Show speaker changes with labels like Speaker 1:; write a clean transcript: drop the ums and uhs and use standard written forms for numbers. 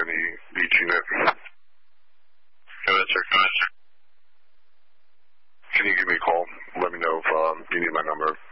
Speaker 1: the beach unit.
Speaker 2: Go ahead, sir.
Speaker 1: Can you give me a call? Let me know if you need my number.